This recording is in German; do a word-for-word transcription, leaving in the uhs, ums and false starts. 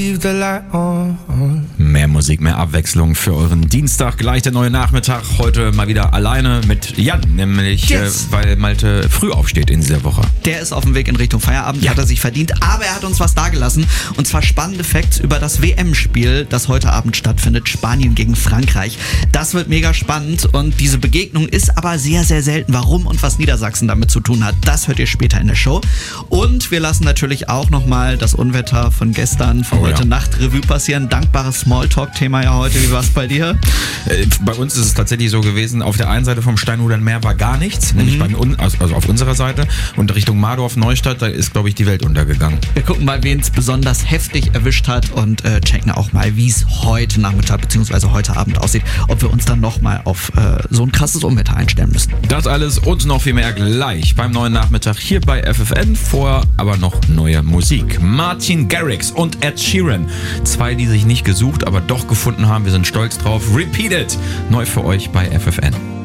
Mehr Musik, mehr Abwechslung für euren Dienstag. Gleich der neue Nachmittag. Heute mal wieder alleine mit Jan, nämlich yes. äh, weil Malte früh aufsteht in dieser Woche. Der ist auf dem Weg in Richtung Feierabend, ja. Hat er sich verdient, aber er hat uns was dagelassen. Und zwar spannende Facts über das W M-Spiel, das heute Abend stattfindet, Spanien gegen Frankreich. Das wird mega spannend und diese Begegnung ist aber sehr, sehr selten. Warum und was Niedersachsen damit zu tun hat, das hört ihr später in der Show. Und wir lassen natürlich auch nochmal das Unwetter von gestern, von oh, heute ja. Nacht Revue passieren. Dankbares Smalltalk-Thema ja heute. Wie war es bei dir? Äh, bei uns ist es tatsächlich so gewesen, auf der einen Seite vom Steinhudern Meer war gar nichts, mhm. nämlich bei, also auf unserer Seite. Und Richtung Mardorf, Neustadt, da ist, glaube ich, die Welt untergegangen. Wir gucken mal, wen es besonders heftig erwischt hat und äh, checken auch mal, wie es heute Nachmittag bzw. heute Abend aussieht. Ob wir uns dann nochmal auf äh, so ein krasses Unwetter einstellen müssen. Das alles und noch viel mehr gleich beim neuen Nachmittag hier bei F F N. Vorher aber noch neue Musik. Martin Garrix und Ed Sheeran. Zwei, die sich nicht gesucht, aber doch gefunden haben. Wir sind stolz drauf. Repeat It. Neu für euch bei F F N.